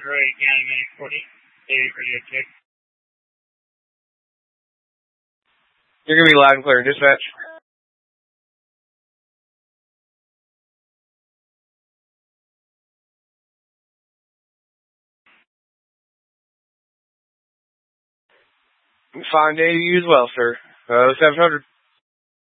Right, County Medic 40. David, radio check. You're going to be loud and clear, dispatch. Fine day to you as well, sir. 700.